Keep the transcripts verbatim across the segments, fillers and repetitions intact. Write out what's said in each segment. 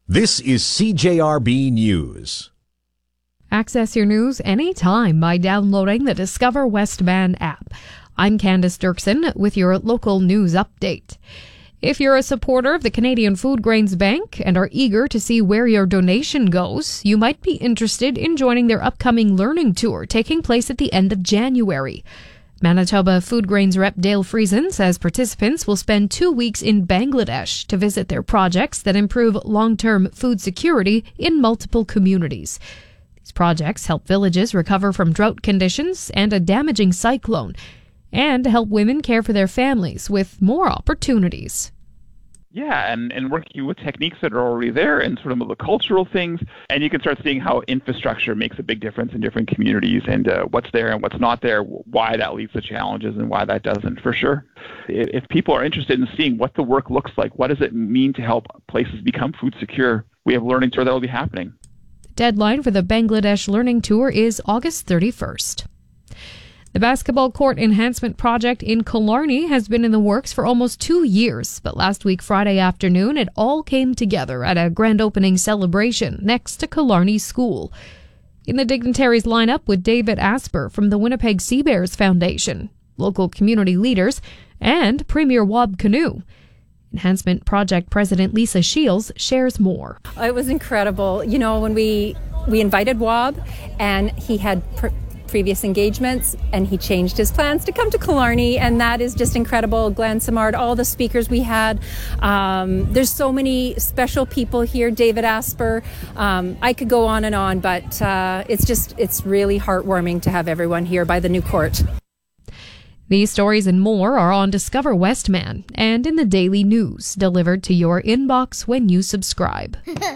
This is C J R B News. Access your news anytime by downloading the Discover Westman app. I'm Candace Dirksen with your local news update. If you're a supporter of the Canadian Food Grains Bank and are eager to see where your donation goes, you might be interested in joining their upcoming learning tour taking place at the end of January. Manitoba Food Grains rep Dale Friesen says participants will spend two weeks in Bangladesh to visit their projects that improve long-term food security in multiple communities. These projects help villages recover from drought conditions and a damaging cyclone, and help women care for their families with more opportunities. Yeah, and, and working with techniques that are already there and sort of the cultural things, and you can start seeing how infrastructure makes a big difference in different communities and uh, what's there and what's not there, why that leads to challenges and why that doesn't, for sure. If, if people are interested in seeing what the work looks like, what does it mean to help places become food secure, we have learning tour that will be happening. The deadline for the Bangladesh Learning Tour is August thirty-first. The basketball court enhancement project in Killarney has been in the works for almost two years, but last week Friday afternoon it all came together at a grand opening celebration next to Killarney School. In the dignitaries lineup with David Asper from the Winnipeg Sea Bears Foundation, local community leaders, and Premier Wab Kinew. Enhancement Project President Lisa Shields shares more. It was incredible. You know, when we, we invited Wab and he had Pr- previous engagements, and he changed his plans to come to Killarney, and that is just incredible. Glenn Samard, all the speakers we had. Um, there's so many special people here. David Asper. Um, I could go on and on, but uh, it's just, it's really heartwarming to have everyone here by the new court. These stories and more are on Discover Westman and in the Daily News, delivered to your inbox when you subscribe.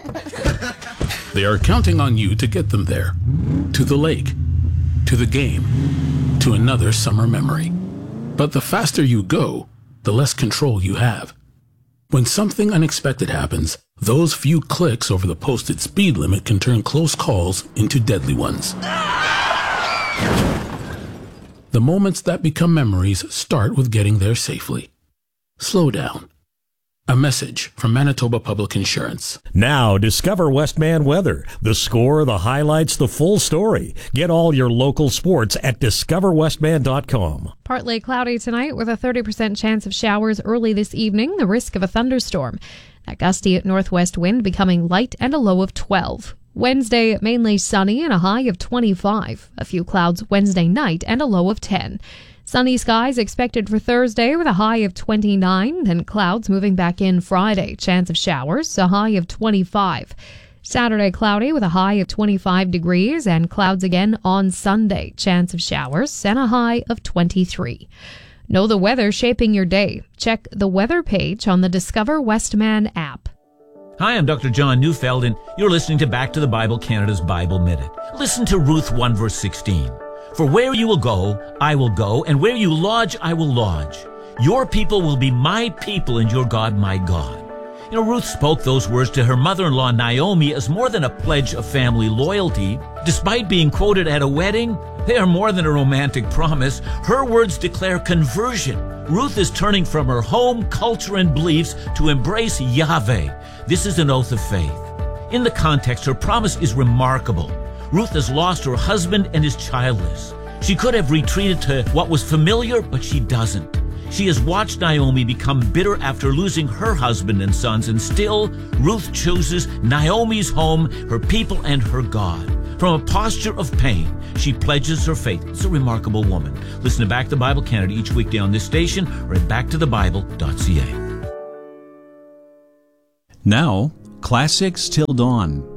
They are counting on you to get them there, to the lake, to the game, to another summer memory. But the faster you go, the less control you have. When something unexpected happens, those few clicks over the posted speed limit can turn close calls into deadly ones. The moments that become memories start with getting there safely. Slow down. A message from Manitoba Public Insurance. Now, Discover Westman weather. The score, the highlights, the full story. Get all your local sports at discover westman dot com. Partly cloudy tonight with a thirty percent chance of showers early this evening, the risk of a thunderstorm. That gusty northwest wind becoming light and a low of twelve. Wednesday, mainly sunny and a high of twenty-five. A few clouds Wednesday night and a low of ten. Sunny skies expected for Thursday with a high of twenty-nine, and clouds moving back in Friday. Chance of showers, a high of twenty-five. Saturday cloudy with a high of twenty-five degrees, and clouds again on Sunday. Chance of showers and a high of twenty-three. Know the weather shaping your day. Check the weather page on the Discover Westman app. Hi, I'm Doctor John Neufeld, and you're listening to Back to the Bible Canada's Bible Minute. Listen to Ruth one verse sixteen. For where you will go, I will go, and where you lodge, I will lodge. Your people will be my people, and your God my God. You know, Ruth spoke those words to her mother-in-law Naomi as more than a pledge of family loyalty. Despite being quoted at a wedding, they are more than a romantic promise. Her words declare conversion. Ruth is turning from her home, culture, and beliefs to embrace Yahweh. This is an oath of faith. In the context, her promise is remarkable. Ruth has lost her husband and is childless. She could have retreated to what was familiar, but she doesn't. She has watched Naomi become bitter after losing her husband and sons, and still, Ruth chooses Naomi's home, her people, and her God. From a posture of pain, she pledges her faith. It's a remarkable woman. Listen to Back to the Bible Canada each weekday on this station or at back to the bible dot c a. Now, Classics Till Dawn.